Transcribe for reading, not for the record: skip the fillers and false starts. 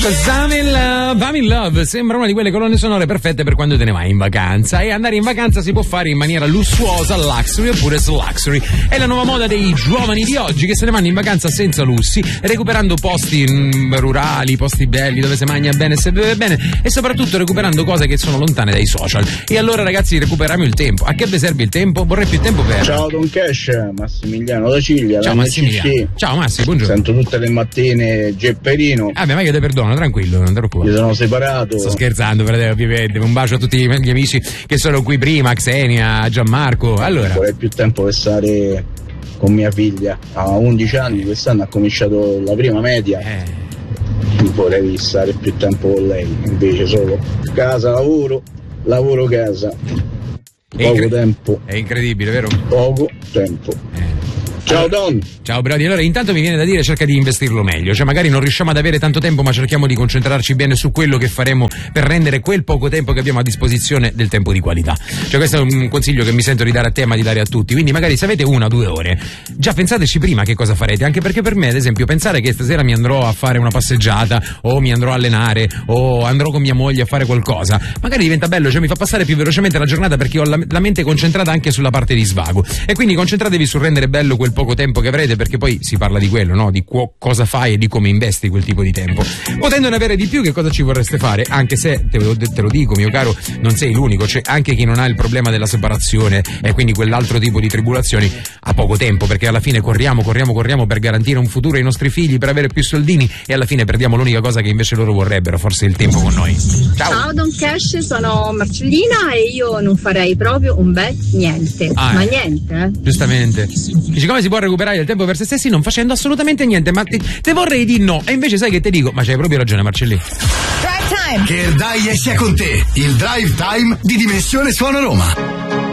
'Cause I'm in love sembra una di quelle colonne sonore perfette per quando te ne vai in vacanza, e andare in vacanza si può fare in maniera lussuosa, luxury oppure sluxury. È la nuova moda dei giovani di oggi che se ne vanno in vacanza senza lussi, recuperando posti rurali, posti belli dove si mangia bene e si beve bene, e soprattutto recuperando cose che sono lontane dai social. E allora ragazzi, recuperiamo il tempo. A che vi serve il tempo? Vorrei più tempo per... Ciao Don Cash, Massimiliano da Ciglia. Ciao Massimiliano. Ciao Massi, buongiorno. Sento tutte le mattine Gepperino. Ma io te perdono, tranquillo, non te preoccupare. Io sono separato. Sto scherzando, fratello, ovviamente. Un bacio a tutti gli amici che sono qui prima, Xenia, Gianmarco. Allora, vorrei più tempo per stare con mia figlia. Ha 11 anni, quest'anno ha cominciato la prima media. Vorrei stare più tempo con lei, invece solo casa, lavoro, casa. Poco tempo. È incredibile, vero? Poco tempo. Ciao Don. Ciao Brody, allora intanto mi viene da dire cerca di investirlo meglio, cioè magari non riusciamo ad avere tanto tempo ma cerchiamo di concentrarci bene su quello che faremo per rendere quel poco tempo che abbiamo a disposizione del tempo di qualità. Cioè questo è un consiglio che mi sento di dare a te ma di dare a tutti, quindi magari se avete 1 o 2 ore già pensateci prima che cosa farete, anche perché per me ad esempio pensare che stasera mi andrò a fare una passeggiata o mi andrò a allenare o andrò con mia moglie a fare qualcosa, magari diventa bello, cioè mi fa passare più velocemente la giornata perché ho la mente concentrata anche sulla parte di svago, e quindi concentratevi sul rendere bello quel poco tempo che avrete, perché poi si parla di quello, no? Di cosa fai e di come investi quel tipo di tempo. Potendone avere di più, che cosa ci vorreste fare? Anche se te lo dico, mio caro, non sei l'unico, c'è anche chi non ha il problema della separazione e quindi quell'altro tipo di tribolazioni ha poco tempo, perché alla fine corriamo per garantire un futuro ai nostri figli, per avere più soldini, e alla fine perdiamo l'unica cosa che invece loro vorrebbero, forse il tempo con noi. Ciao Don Cash, sono Marcellina e io non farei proprio un bel niente, ma niente. Giustamente. Dici, come si può recuperare il tempo per se stessi non facendo assolutamente niente? Ma te vorrei di no, e invece sai che ti dico, ma c'hai proprio ragione Marcellino. Drive Time! Che il dai sia con te, il Drive Time di Dimensione Suono Roma.